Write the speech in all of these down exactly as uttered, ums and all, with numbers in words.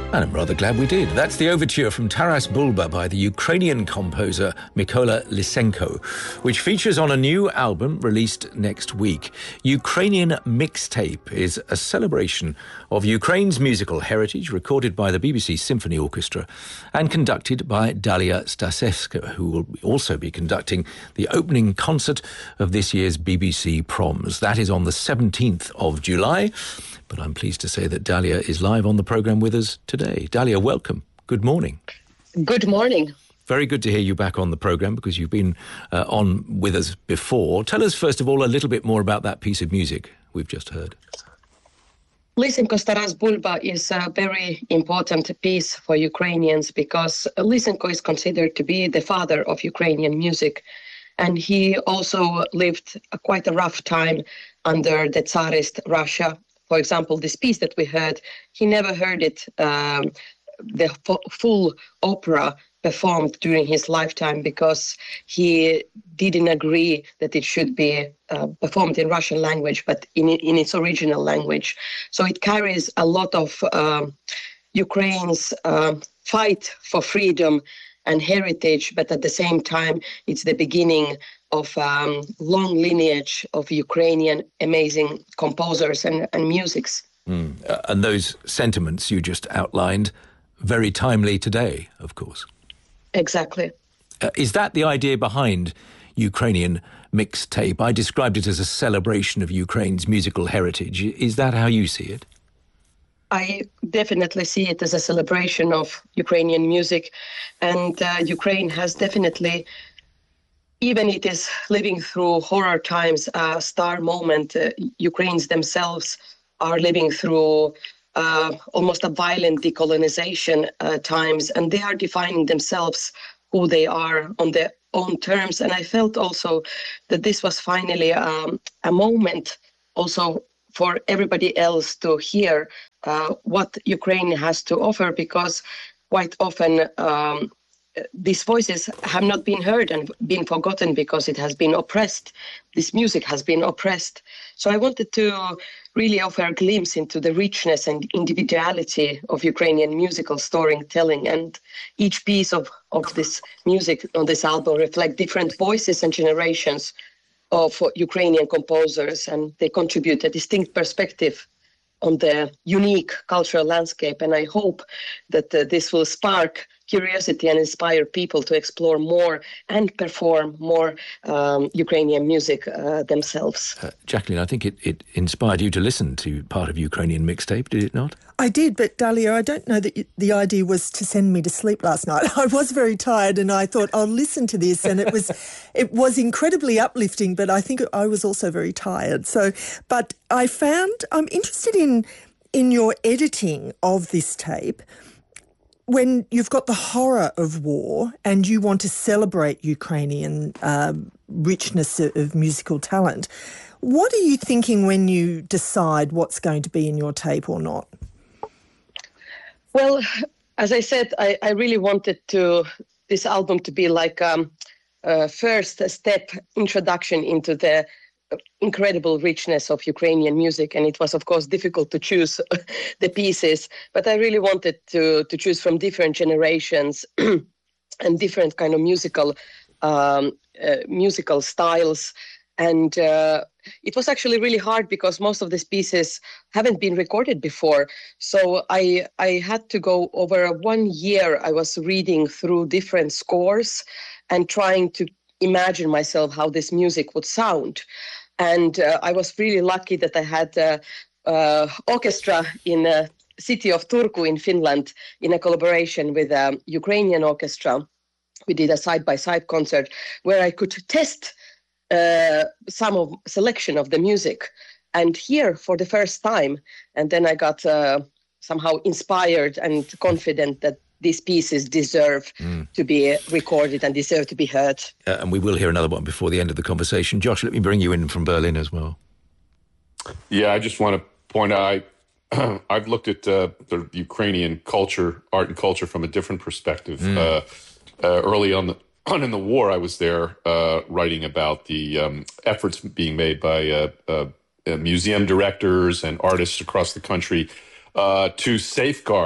And I'm rather glad we did. That's the overture from Taras Bulba by the Ukrainian composer Mykola Lysenko, which features on a new album released next week. Ukrainian Mixtape is a celebration of Ukraine's musical heritage, recorded by the B B C Symphony Orchestra and conducted by Dalia Stasevska, who will also be conducting the opening concert of this year's B B C Proms. That is on the seventeenth of July. But I'm pleased to say that Dalia is live on the programme with us today. Dalia, welcome. Good morning. Good morning. Very good to hear you back on the programme because you've been uh, on with us before. Tell us, first of all, a little bit more about that piece of music we've just heard. Lysenko's Taras Bulba is a very important piece for Ukrainians because Lysenko is considered to be the father of Ukrainian music. And he also lived a, quite a rough time under the Tsarist Russia. For example, this piece that we heard, he never heard it, um, the f- full opera performed during his lifetime because he didn't agree that it should be uh, performed in Russian language, but in, in its original language. So it carries a lot of uh, Ukraine's uh, fight for freedom and heritage, but at the same time, it's the beginning of um, long lineage of Ukrainian amazing composers and, and musics. Mm. Uh, and those sentiments you just outlined, very timely today, of course. Exactly. Uh, is that the idea behind Ukrainian Mixtape? I described it as a celebration of Ukraine's musical heritage. Is that how you see it? I definitely see it as a celebration of Ukrainian music, and uh, Ukraine has definitely, even it is living through horror times, a uh, star moment. Uh, Ukrainians themselves are living through uh, almost a violent decolonization uh, times, and they are defining themselves who they are on their own terms. And I felt also that this was finally um, a moment also for everybody else to hear uh, what Ukraine has to offer, because quite often um, these voices have not been heard and been forgotten because it has been oppressed. This music has been oppressed. So I wanted to really offer a glimpse into the richness and individuality of Ukrainian musical storytelling. And each piece of, of this music on this album reflect different voices and generations of Ukrainian composers, and they contribute a distinct perspective on the unique cultural landscape. And I hope that uh, this will spark curiosity and inspire people to explore more and perform more um, Ukrainian music uh, themselves. Uh, Jacqueline, I think it, it inspired you to listen to part of Ukrainian Mixtape, did it not? I did, but Dalia, I don't know that the idea was to send me to sleep last night. I was very tired and I thought I'll listen to this, and it was it was incredibly uplifting, but I think I was also very tired. So, but I found, I'm interested in in your editing of this tape. When you've got the horror of war and you want to celebrate Ukrainian um, richness of, of musical talent, what are you thinking when you decide what's going to be in your tape or not? Well, as I said, I, I really wanted to this album to be like um, a first step introduction into the incredible richness of Ukrainian music. And it was, of course, difficult to choose the pieces, but I really wanted to, to choose from different generations and different kind of musical um, uh, musical styles. And uh, it was actually really hard because most of these pieces haven't been recorded before. So I I had to go over one year. I was reading through different scores and trying to imagine myself how this music would sound. And uh, I was really lucky that I had uh, uh, orchestra in the city of Turku in Finland in a collaboration with a Ukrainian orchestra. We did a side-by-side concert where I could test uh, some of selection of the music and hear for the first time. And then I got uh, somehow inspired and confident that these pieces deserve mm. to be recorded and deserve to be heard. Uh, and we will hear another one before the end of the conversation. Josh, let me bring you in from Berlin as well. Yeah, I just want to point out, I, I've looked at uh, the Ukrainian culture, art and culture from a different perspective. Mm. Uh, uh, early on, the, on in the war, I was there uh, writing about the um, efforts being made by uh, uh, museum directors and artists across the country uh, to safeguard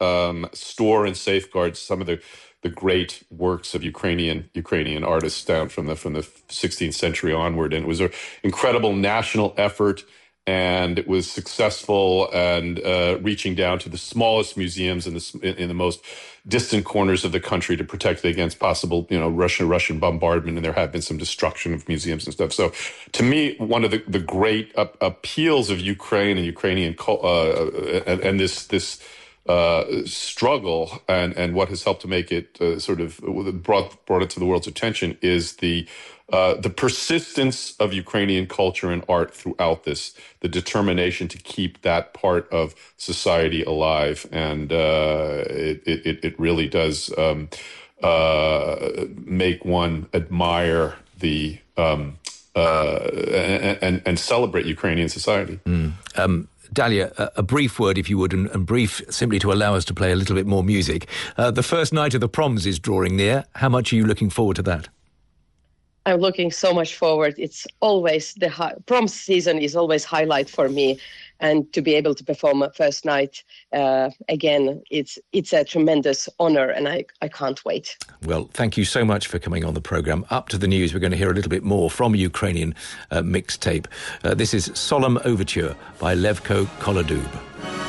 um, store and safeguard some of the the great works of Ukrainian Ukrainian artists down from the from the sixteenth century onward. And it was an incredible national effort, and it was successful, and uh, reaching down to the smallest museums in the in the most distant corners of the country to protect it against possible, you know, Russian Russian bombardment. And there have been some destruction of museums and stuff. So, to me, one of the the great uh, appeals of Ukraine and Ukrainian uh, and, and this this. Uh, struggle and, and what has helped to make it uh, sort of brought brought it to the world's attention is the uh, the persistence of Ukrainian culture and art throughout this, the determination to keep that part of society alive, and uh, it, it it really does um, uh, make one admire the um, uh, and, and and celebrate Ukrainian society. Mm. Um, Dalia, a, a brief word, if you would, and, and brief simply to allow us to play a little bit more music. Uh, the first night of the proms is drawing near. How much are you looking forward to that? I'm looking so much forward. It's always the hi- prom season is always highlight for me, and to be able to perform at first night uh, again, it's it's a tremendous honor, and I, I can't wait. Well, thank you so much for coming on the programme. Up to the news, we're going to hear a little bit more from Ukrainian uh, mixtape. Uh, this is Solemn Overture by Levko Kolodub.